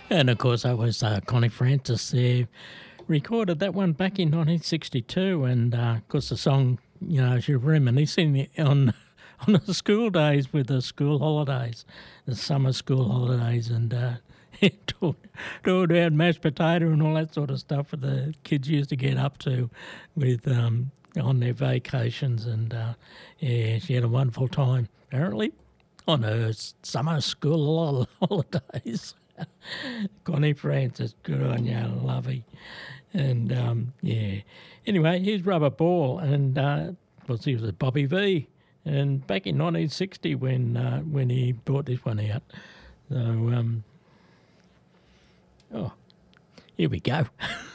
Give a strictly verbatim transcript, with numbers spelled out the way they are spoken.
And of course, that was uh, Connie Francis there. Recorded that one back in nineteen sixty-two, and uh, of course the song, you know, she's reminiscing on on the school days with the school holidays, the summer school holidays, and uh, talk, talk about mashed potato and all that sort of stuff that the kids used to get up to with um, on their vacations, and uh, yeah, she had a wonderful time apparently on her summer school holidays. Connie Francis, good on you, lovey. And, um, yeah. Anyway, here's Rubber Ball, and uh, well, he was a Bobby V. And back in nineteen sixty when uh, when he brought this one out. So, um, oh, here we go.